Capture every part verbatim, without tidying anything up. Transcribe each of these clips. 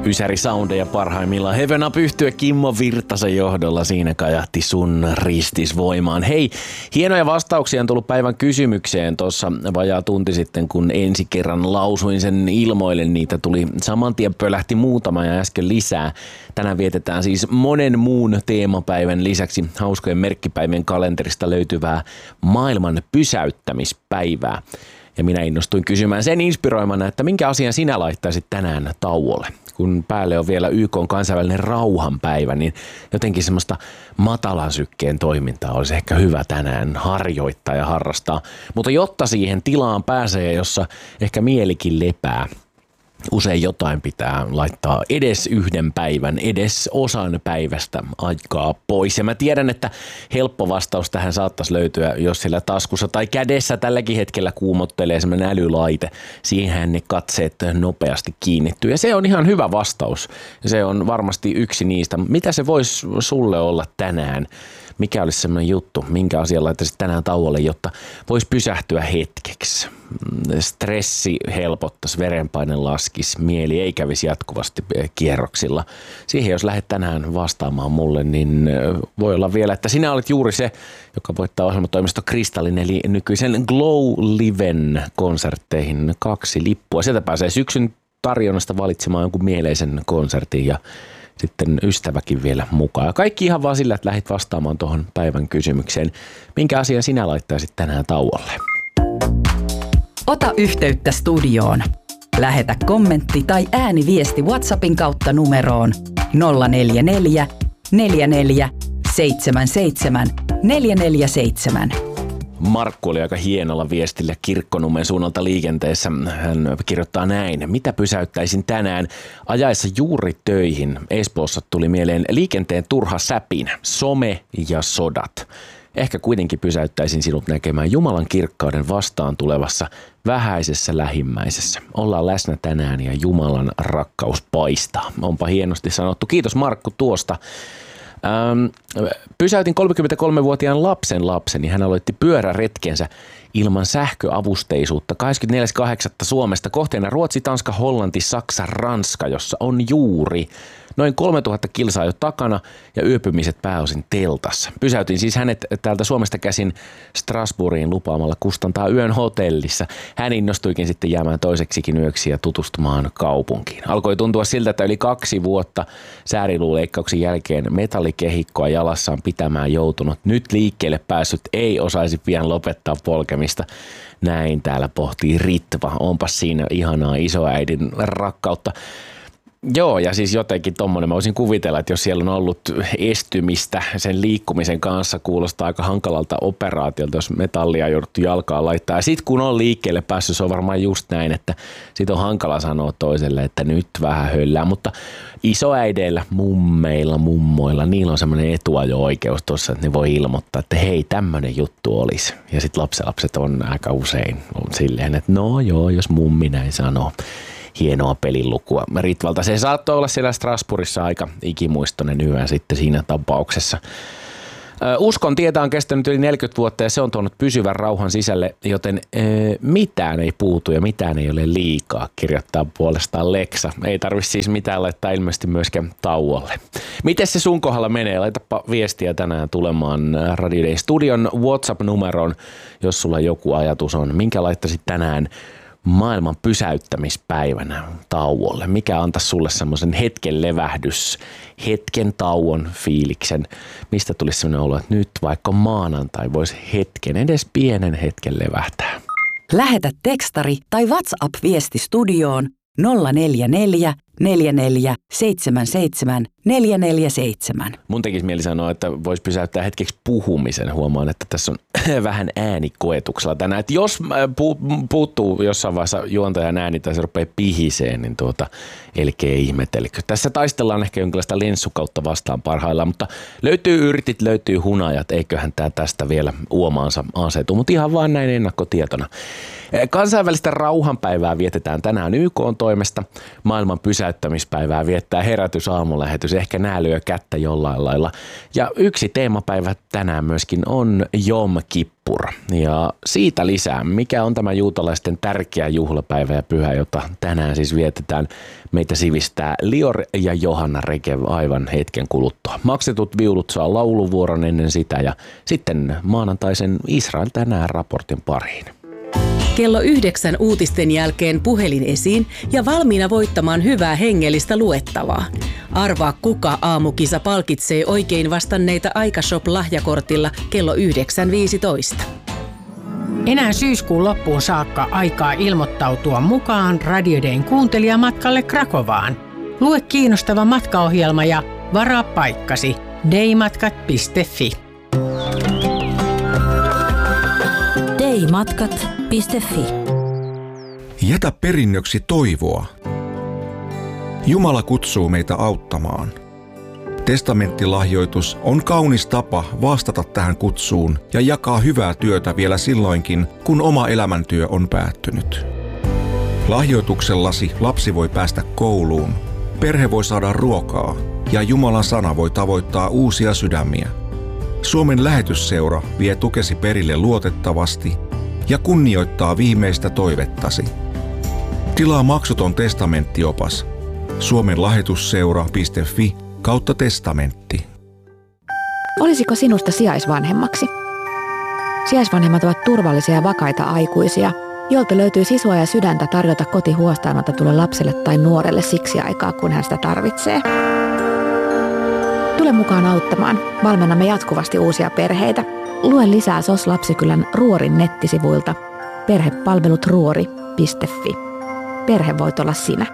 Ysäri Soundeja parhaimmillaan. Heaven Up -yhtye Kimmo Virtasen johdolla siinä kajahti Sun ristis voimaan. Hei, hienoja vastauksia on tullut päivän kysymykseen tuossa vajaa tunti sitten, kun ensi kerran lausuin sen ilmoille. Niitä tuli saman tien pölähti muutama ja äsken lisää. Tänään vietetään siis monen muun teemapäivän lisäksi hauskojen merkkipäivien kalenterista löytyvää maailman pysäyttämispäivää. Ja minä innostuin kysymään sen inspiroimana, että minkä asian sinä laittaisit tänään tauolle. Kun päälle on vielä Y K:n kansainvälinen rauhanpäivä, niin jotenkin semmoista matalan sykkeen toimintaa olisi ehkä hyvä tänään harjoittaa ja harrastaa. Mutta jotta siihen tilaan pääsee, jossa ehkä mielikin lepää, usein jotain pitää laittaa edes yhden päivän, edes osan päivästä aikaa pois. Ja mä tiedän, että helppo vastaus tähän saattaisi löytyä, jos siellä taskussa tai kädessä tälläkin hetkellä kuumottelee semmoinen älylaite. Siihenhän ne katseet nopeasti kiinnittyy. Ja se on ihan hyvä vastaus. Se on varmasti yksi niistä. Mitä se voisi sulle olla tänään? Mikä olisi semmoinen juttu, minkä asian laittaisit tänään tauolle, jotta voisi pysähtyä hetkeksi? Stressi helpottaisi, verenpaine laskisi, mieli ei kävisi jatkuvasti kierroksilla. Siihen jos lähdet tänään vastaamaan mulle, niin voi olla vielä, että sinä olet juuri se, joka voittaa ohjelmatoimisto Kristallin, eli nykyisen Glow Liven konsertteihin kaksi lippua. Sieltä pääsee syksyn tarjonnasta valitsemaan jonkun mieleisen konsertin ja sitten ystäväkin vielä mukaan. Kaikki ihan vaan sillä, että lähdit vastaamaan tuohon päivän kysymykseen. Minkä asian sinä laittaisit tänään tauolle? Ota yhteyttä studioon. Lähetä kommentti tai ääniviesti WhatsAppin kautta numeroon nolla neljä neljä, neljä neljä, seitsemän seitsemän, neljä neljä seitsemän. Markku oli aika hienolla viestillä Kirkkonummen suunnalta liikenteessä. Hän kirjoittaa näin. Mitä pysäyttäisin tänään ajaessa juuri töihin? Espoossa tuli mieleen liikenteen turha säpinä, some ja sodat. Ehkä kuitenkin pysäyttäisin sinut näkemään Jumalan kirkkauden vastaan tulevassa vähäisessä lähimmäisessä. Ollaan läsnä tänään ja Jumalan rakkaus paistaa. Onpa hienosti sanottu. Kiitos Markku tuosta. Ähm, pysäytin kolmekymmentäkolmevuotiaan lapsen lapseni. Hän aloitti pyöräretkensä ilman sähköavusteisuutta kahdeskymmenesneljäs kahdeksatta Suomesta kohteena Ruotsi, Tanska, Hollanti, Saksa, Ranska, jossa on juuri noin kolmetuhatta kilsaa jo takana ja yöpymiset pääosin teltassa. Pysäytin siis hänet täältä Suomesta käsin Strasbourgiin lupaamalla kustantaa yön hotellissa. Hän innostuikin sitten jäämään toiseksikin yöksi ja tutustumaan kaupunkiin. Alkoi tuntua siltä, että yli kaksi vuotta sääriluuleikkauksen jälkeen metallikehikkoa jalassaan pitämään joutunut, nyt liikkeelle päässyt ei osaisi pian lopettaa polkemista. Näin täällä pohtii Ritva. Onpas siinä ihanaa isoäidin rakkautta. Joo, ja siis jotenkin tommonen, mä voisin kuvitella, että jos siellä on ollut estymistä sen liikkumisen kanssa, kuulostaa aika hankalalta operaatiolta, jos metallia on jouduttu jalkaan laittaa. Ja sit kun on liikkeelle päässyt, se on varmaan just näin, että sit on hankala sanoa toiselle, että nyt vähän höllää. Mutta isoäideillä, mummeilla, mummoilla, niillä on semmoinen etuajo-oikeus tuossa, että ne voi ilmoittaa, että hei, tämmönen juttu olisi. Ja sit lapsenlapset on aika usein on silleen, että no joo, jos mummi näin sanoo. Hienoa pelilukua Ritvalta. Se saattoi olla siellä Strasbourgissa aika ikimuistoinen yö sitten siinä tapauksessa. Uskon tietä on kestänyt yli neljäkymmentä vuotta ja se on tuonut pysyvän rauhan sisälle, joten ee, mitään ei puutu ja mitään ei ole liikaa, kirjoittaa puolestaan Leksa. Ei tarvitse siis mitään laittaa ilmeisesti myöskään tauolle. Miten se sun kohdalla menee? Laitapa viestiä tänään tulemaan Radio Day Studion WhatsApp-numeroon, jos sulla joku ajatus on. Minkä laittaisit tänään maailman pysäyttämispäivänä tauolle? Mikä antaisi sulle semmoisen hetken levähdys, hetken tauon fiiliksen? Mistä tulisi semmoinen olo, että nyt vaikka maanantai voisi hetken, edes pienen hetken levähtää? Lähetä tekstari tai WhatsApp-viesti studioon nolla neljä neljä, neljä neljä, seitsemän seitsemän, neljä neljä seitsemän. Mun tekisi mieli sanoa, että voisi pysäyttää hetkeksi puhumisen. Huomaan, että tässä on vähän äänikoetuksella tänään. Että jos pu- puuttuu jossain vaiheessa juontajan ääni tai se rupeaa pihiseen, niin tuota, elkeä ihmetelkö. Tässä taistellaan ehkä jonkinlaista lenssukautta vastaan parhaillaan, mutta löytyy yrtit, löytyy hunajat. Eiköhän tää tästä vielä uomaansa asetu, mutta ihan vaan näin ennakkotietona. Kansainvälistä rauhanpäivää vietetään tänään Y K:n toimesta. Maailman pysäyttämispäivänä pysäyttämispäivää viettää Herätys-aamulähetys. Ehkä nää lyö kättä jollain lailla. Ja yksi teemapäivä tänään myöskin on Jom Kippur. Ja siitä lisää, mikä on tämä juutalaisten tärkeä juhlapäivä ja pyhä, jota tänään siis vietetään. Meitä sivistää Lior ja Johanna Rekev aivan hetken kuluttua. Maksetut viulut saa lauluvuoron ennen sitä ja sitten maanantaisen Israel tänään raportin pariin. Kello yhdeksän uutisten jälkeen puhelin esiin ja valmiina voittamaan hyvää hengellistä luettavaa. Arvaa, kuka aamukisa palkitsee oikein vastanneita Aikashop-lahjakortilla kello yhdeksän viisitoista. Enää syyskuun loppuun saakka aikaa ilmoittautua mukaan Radio Dayn kuuntelijamatkalle Krakovaan. Lue kiinnostava matkaohjelma ja varaa paikkasi daymatkat piste fi. daymatkat piste fi. Jätä perinnöksi toivoa. Jumala kutsuu meitä auttamaan. Testamenttilahjoitus on kaunis tapa vastata tähän kutsuun ja jakaa hyvää työtä vielä silloinkin, kun oma elämäntyö on päättynyt. Lahjoituksellasi lapsi voi päästä kouluun, perhe voi saada ruokaa ja Jumalan sana voi tavoittaa uusia sydämiä. Suomen lähetysseura vie tukesi perille luotettavasti ja kunnioittaa viimeistä toivettasi. Tilaa maksuton testamenttiopas suomen lahjoitusseura piste fi kautta testamentti. Olisiko sinusta sijaisvanhemmaksi? Sijaisvanhemmat ovat turvallisia ja vakaita aikuisia, joilta löytyy sisua ja sydäntä tarjota koti huostaanotetulle lapselle tai nuorelle siksi aikaa, kun hän sitä tarvitsee. Tule mukaan auttamaan. Valmennamme jatkuvasti uusia perheitä. Lue lisää S O S Lapsikylän Ruorin nettisivuilta perhepalvelut ruori piste fi. Perhe voit olla sinä.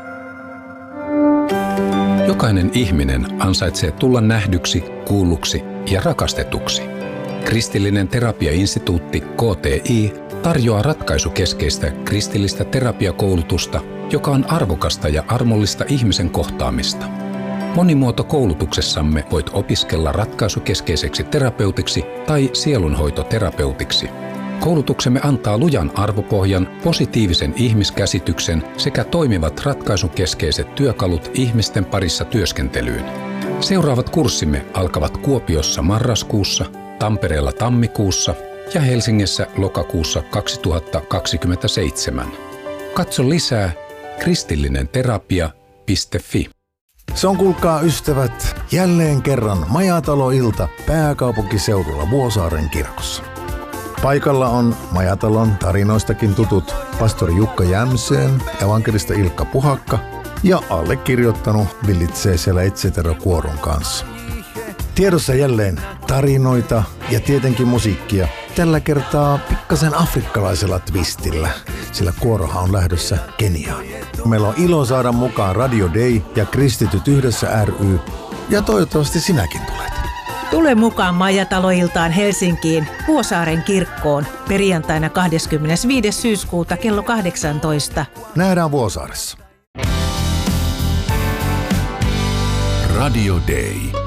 Jokainen ihminen ansaitsee tulla nähdyksi, kuulluksi ja rakastetuksi. Kristillinen terapiainstituutti K T I tarjoaa ratkaisukeskeistä kristillistä terapiakoulutusta, joka on arvokasta ja armollista ihmisen kohtaamista. Monimuotokoulutuksessamme voit opiskella ratkaisukeskeiseksi terapeutiksi tai sielunhoitoterapeutiksi. Koulutuksemme antaa lujan arvopohjan, positiivisen ihmiskäsityksen sekä toimivat ratkaisukeskeiset työkalut ihmisten parissa työskentelyyn. Seuraavat kurssimme alkavat Kuopiossa marraskuussa, Tampereella tammikuussa ja Helsingissä lokakuussa kaksituhattakaksikymmentäseitsemän. Katso lisää kristillinen terapia piste fi. Se on, kuulkaa ystävät, jälleen kerran Majatalo-ilta pääkaupunkiseudulla Vuosaaren kirkossa. Paikalla on Majatalon tarinoistakin tutut pastori Jukka Jämseen, evankelista Ilkka Puhakka ja allekirjoittanut villitsee siellä et cetera kuoron kanssa. Tiedossa jälleen tarinoita ja tietenkin musiikkia. Tällä kertaa pikkasen afrikkalaisella twistillä, sillä kuorohan on lähdössä Keniaan. Meillä on ilo saada mukaan Radio Day ja Kristityt yhdessä ry, ja toivottavasti sinäkin tulet. Tule mukaan Majatalo-iltaan Helsinkiin Vuosaaren kirkkoon perjantaina kahdeskymmenesviides syyskuuta kello kahdeksantoista. Nähdään Vuosaaressa. Radio Day.